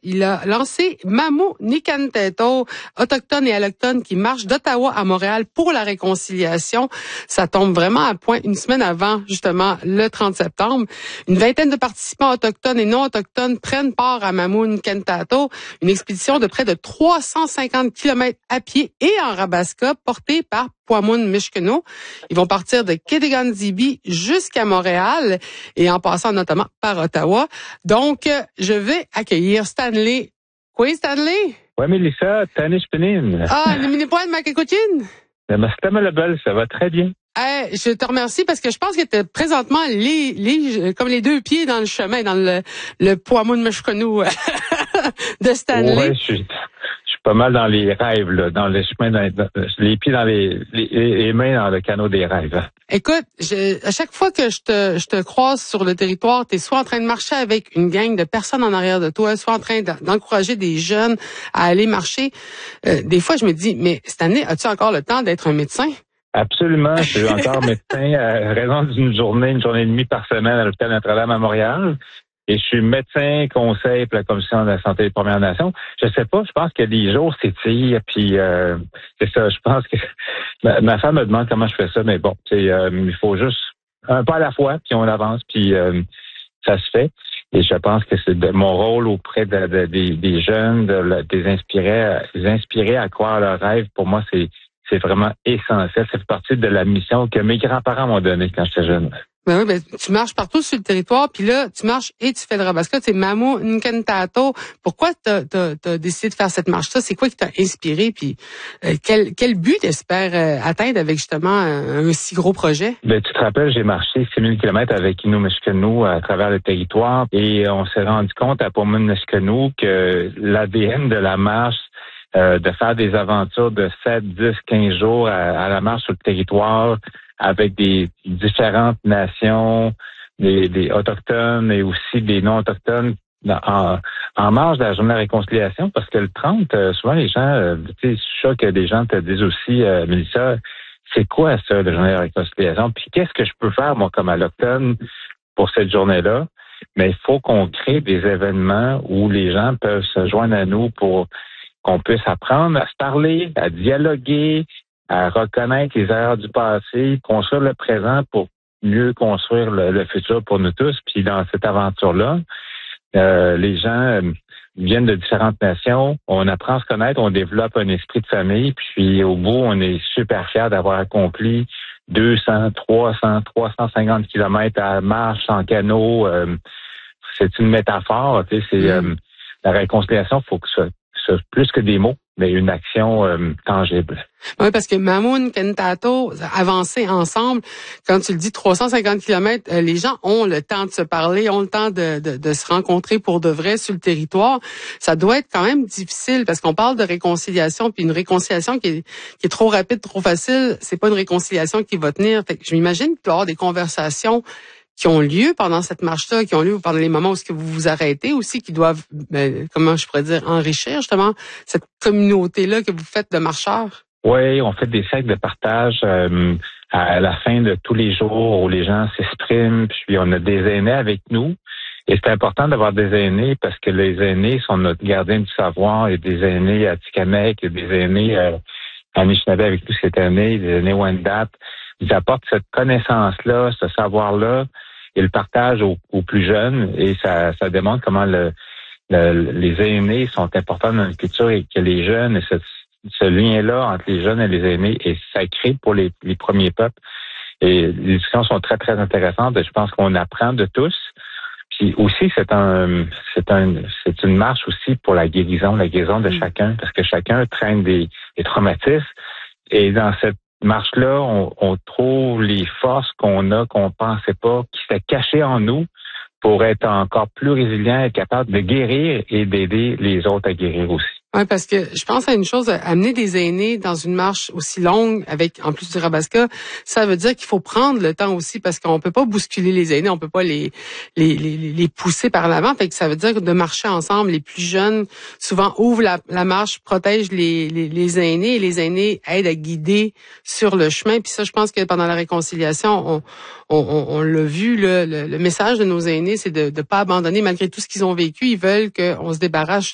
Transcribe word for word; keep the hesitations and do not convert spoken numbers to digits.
il a lancé Mamu Nikantato, autochtones et allochtones qui marchent d'Ottawa à Montréal pour la réconciliation. Ça tombe vraiment à point une semaine avant, justement, le trente septembre. Une vingtaine de participants autochtones et non autochtones prennent part à Mamu Nikantato, une expédition de près de trois cent cinquante kilomètres à pied et en Rabasca, portée par Pwamun Mishkeno. Ils vont partir de Kédeganzibi jusqu'à Montréal et en passant notamment par Ottawa. Donc, je vais accueillir Stanley. Quoi, Stanley? Oui, Mélissa, Tanish Penin. Ah, le mini-poil de ma cacotine? Le ça va très bien. Hey, je te remercie parce que je pense que tu es présentement les, les, comme les deux pieds dans le chemin, dans le, le Pwamun Mishkeno de Stanley. Ouais, je suis... pas mal dans les rêves, là, dans les chemins, dans les, les pieds dans les, les, les mains dans le canot des rêves. Écoute, je, à chaque fois que je te, je te croise sur le territoire, tu es soit en train de marcher avec une gang de personnes en arrière de toi, soit en train d'encourager des jeunes à aller marcher. Euh, des fois, je me dis, mais cette année, as-tu encore le temps d'être un médecin? Absolument, je suis encore médecin à raison d'une journée, une journée et demie par semaine à l'hôpital Notre-Dame à Montréal. Et je suis médecin conseil pour la Commission de la santé des Premières Nations. Je sais pas, je pense que les jours s'étirent, puis euh, c'est ça, je pense que ma, ma femme me demande comment je fais ça, mais bon, c'est euh, il faut juste un pas à la fois, puis on avance, puis euh, ça se fait. Et je pense que c'est de mon rôle auprès de, de, des, des jeunes, de, de les inspirer, les inspirer à croire leurs rêves. Pour moi, c'est c'est vraiment essentiel. Ça fait partie de la mission que mes grands-parents m'ont donnée quand j'étais jeune. Ben oui, ben tu marches partout sur le territoire, puis là, tu marches et tu fais le Rabasca. C'est Mamu Nikantato. Pourquoi t'as, t'as, t'as décidé de faire cette marche-là? C'est quoi qui t'a inspiré? Puis euh, quel, quel but t'espères euh, atteindre avec justement un, un si gros projet? Ben, tu te rappelles, j'ai marché six mille kilomètres avec Innu Mishkeno à travers le territoire et on s'est rendu compte à Pwamun Mishkeno que l'A D N de la marche, euh, de faire des aventures de sept, dix, quinze jours à, à la marche sur le territoire, avec des différentes nations, des, des autochtones et aussi des non-autochtones en, en marge de la journée de la réconciliation, parce que le trente, souvent les gens, tu sais, je suis sûr que des gens te disent aussi, euh, Mélissa, c'est quoi ça, la journée de la réconciliation? Puis qu'est-ce que je peux faire, moi, comme autochtone, pour cette journée-là? Mais il faut qu'on crée des événements où les gens peuvent se joindre à nous pour qu'on puisse apprendre à se parler, à dialoguer, à reconnaître les erreurs du passé, construire le présent pour mieux construire le, le futur pour nous tous. Puis dans cette aventure-là, euh, les gens euh, viennent de différentes nations, on apprend à se connaître, on développe un esprit de famille, puis au bout, on est super fiers d'avoir accompli deux cents, trois cents, trois cent cinquante kilomètres à marche en canot. Euh, c'est une métaphore, tu sais, c'est euh, la réconciliation, il faut que ce soit plus que des mots, mais une action euh, tangible. Oui, parce que Mamu Nikantato, avancer ensemble, quand tu le dis trois cent cinquante kilomètres, euh, les gens ont le temps de se parler, ont le temps de, de, de se rencontrer pour de vrai sur le territoire. Ça doit être quand même difficile parce qu'on parle de réconciliation, puis une réconciliation qui est, qui est trop rapide, trop facile, c'est pas une réconciliation qui va tenir. Fait que je m'imagine qu'il doit y avoir des conversations qui ont lieu pendant cette marche-là, qui ont lieu pendant les moments où ce que vous vous arrêtez aussi, qui doivent, ben, comment je pourrais dire, enrichir justement cette communauté-là que vous faites de marcheurs. Oui, on fait des cercles de partage euh, à la fin de tous les jours où les gens s'expriment, puis on a des aînés avec nous. Et c'est important d'avoir des aînés parce que les aînés sont notre gardien du savoir. Il y a des aînés à Tikamek, il y a des aînés euh, à Anishinaabe avec nous cette année, des aînés Wendat. Ils apportent cette connaissance-là, ce savoir-là, et le partage aux, aux plus jeunes. Et ça, ça démontre comment le, le, les aînés sont importants dans la culture et que les jeunes, et ce, ce lien-là entre les jeunes et les aînés est sacré pour les, les premiers peuples. Et les discussions sont très, très intéressantes. Et je pense qu'on apprend de tous. Puis aussi, c'est un, c'est un, c'est une marche aussi pour la guérison, la guérison de chacun, parce que chacun traîne des, des traumatismes. Et dans cette marche-là, on, on trouve les forces qu'on a, qu'on pensait pas, qui étaient cachées en nous pour être encore plus résilient et capable de guérir et d'aider les autres à guérir aussi. Oui, parce que je pense à une chose, amener des aînés dans une marche aussi longue, avec en plus du Rabasca, ça veut dire qu'il faut prendre le temps aussi, parce qu'on peut pas bousculer les aînés, on peut pas les les les, les pousser par l'avant. Fait que ça veut dire de marcher ensemble. Les plus jeunes souvent ouvrent la, la marche, protègent les, les les aînés, et les aînés aident à guider sur le chemin. Puis ça, je pense que pendant la réconciliation, on on, on, on l'a vu, le, le, le message de nos aînés, c'est de ne pas abandonner malgré tout ce qu'ils ont vécu. Ils veulent qu'on se débarrasse